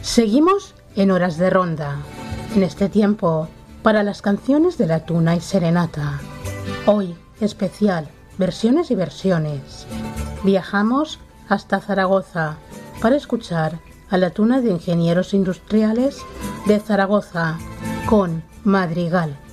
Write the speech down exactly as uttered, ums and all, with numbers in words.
Seguimos en Horas de Ronda, en este tiempo para las canciones de la tuna y serenata. Hoy, especial, versiones y versiones. Viajamos hasta Zaragoza para escuchar a la tuna de Ingenieros Industriales de Zaragoza con Madrigal.